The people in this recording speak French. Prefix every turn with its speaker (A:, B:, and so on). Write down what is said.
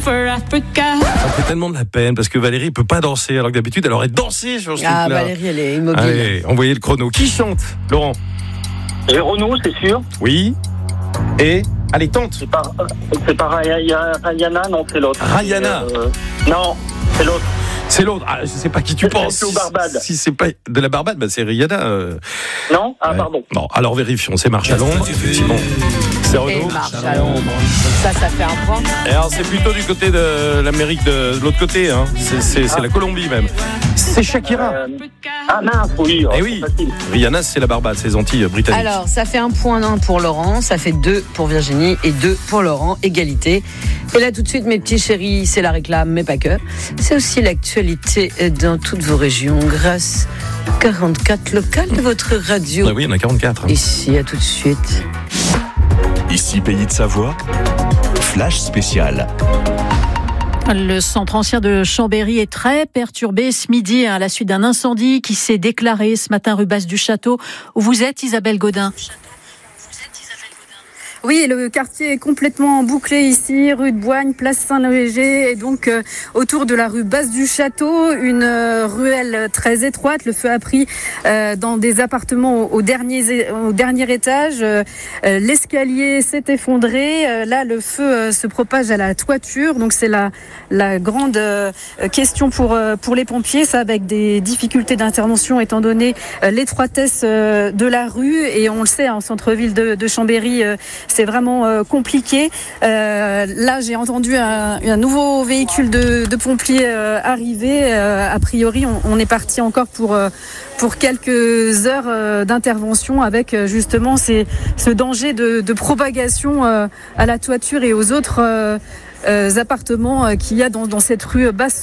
A: for Africa.
B: Ça me fait tellement de la peine parce que Valérie peut pas danser alors que d'habitude elle aurait dansé sur ce truc-là.
C: Valérie, elle est immobile.
B: Allez, envoyez le chrono. Qui chante, Laurent?
D: Et Renaud, c'est sûr.
B: Oui. Et allez, tente.
D: C'est pas Rihanna, non, c'est l'autre.
B: Rihanna.
D: Non, c'est l'autre.
B: C'est l'autre. Ah, je sais pas qui tu penses.
D: C'est au Barbade.
B: Si c'est pas de la Barbade, bah c'est Rihanna.
D: Non,
B: Ouais.
D: pardon.
B: Non, alors vérifions. C'est Marche à l'ombre. Effectivement. C'est
C: Et
B: Renaud.
C: marche à l'ombre. Ça fait un point.
B: Et alors c'est plutôt du côté de l'Amérique de l'autre côté, hein. C'est la Colombie même. C'est Shakira.
D: Mince, oui.
B: Eh oui. Rihanna, c'est la Barbade, c'est les Antilles britanniques.
C: Alors, ça fait 1 point pour Laurent, ça fait 2 pour Virginie et 2 pour Laurent, égalité. Et là, tout de suite, mes petits chéris, c'est la réclame, mais pas que. C'est aussi l'actualité dans toutes vos régions, grâce aux 44 locales de votre radio.
B: Ah oui, il y en a 44. Hein.
C: Ici, à tout de suite.
E: Ici, Pays de Savoie, flash spécial.
F: Le centre ancien de Chambéry est très perturbé ce midi à la suite d'un incendie qui s'est déclaré ce matin rue Basse du Château, où vous êtes, Isabelle Gaudin.
G: Oui, le quartier est complètement bouclé ici, rue de Boigne, place Saint-Léger, et donc autour de la rue Basse du Château, une ruelle très étroite. Le feu a pris dans des appartements au dernier étage. L'escalier s'est effondré. Là, le feu se propage à la toiture. Donc c'est la grande question pour les pompiers, ça, avec des difficultés d'intervention étant donné l'étroitesse de la rue. Et on le sait, en centre-ville de Chambéry, c'est vraiment compliqué. Là, j'ai entendu un nouveau véhicule de pompiers arriver. A priori, on est parti encore pour quelques heures d'intervention avec justement ce danger de propagation à la toiture et aux autres appartements qu'il y a dans cette rue Basse